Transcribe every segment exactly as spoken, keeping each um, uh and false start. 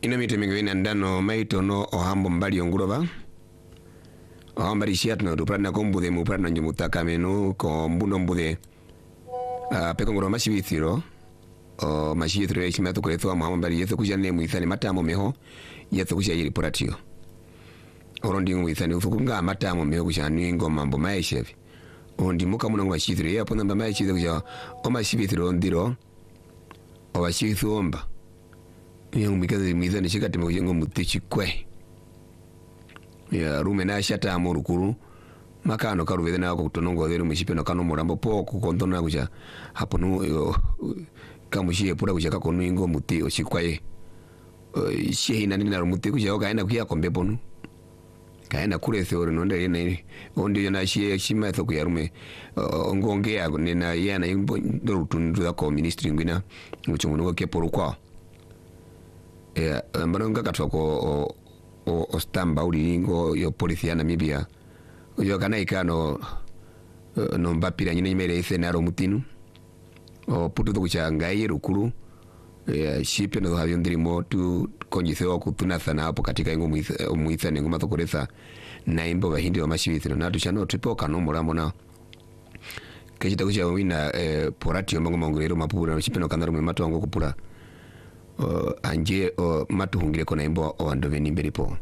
ino mitemi ngwina ndano maito no ohambo mbali yonguloba ohambali shiatu na duprana kombude muprana njumutaka menu ko mbuno mbude uh, peko ngoro mashibithiro o mashibithiro yishimatu kuletwa muhambo mbali yetho kuja ne muithani matamo meho yetho kuja yiri poratio orondi muithani ufukunga matamo meho kuja ningo mambo maishevi ondi muka muno ngwashithiro yapo namba maishithiro kuja o mashibithiro ndiro o washithomba yang mikaze mizani shikati mwengo mutichi kwe ya rume na shata amurukuru makano karuvede na ko tonongo dero mushipe no kano murambo poko kontona kuja hapo no kamushie pura kuja kako ningo muti oshikwaye shehi nani na muti kuja okaenda kuya kombepo no kaenda kule theory no ndere ne ondi na shie shima tho kuya rume ongongea nena yana yimbo ndorutundu da ko ministry ngwina muchungu ke porukwa eh mbaronga katwa ko o, o, o stamba ulingo yo polisia Namibia yo kana ikano no mbapira nyine nyimere isenaro mutinu o puto kucha ngai rukuru eh shipe no havyo ndimo tu konjiseo kutunasana hapo katika ingo muithane ngoma tokoresa na imbo bahindi wa mashibithiro na tushano tripoka no murambo na kechita kucha wina eh porati yombo ngomongero mapura no shipe no kanaro memato wango kupura Uh, anje uh, matuhungire kona imbo owando veni mberi po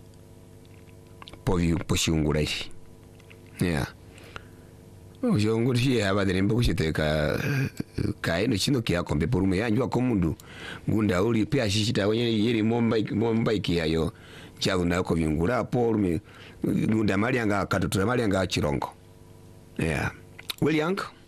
po yu po shiungura ishi yeah ushungura shi haba dere mbo kushite ka ka eno chino kia kombe porume yanjwa komundu ngunda uli pia shishita wenye yeri momba momba ikiayo chagu na ko vyungura porume ngunda mali anga katotura mali anga chirongo yeah William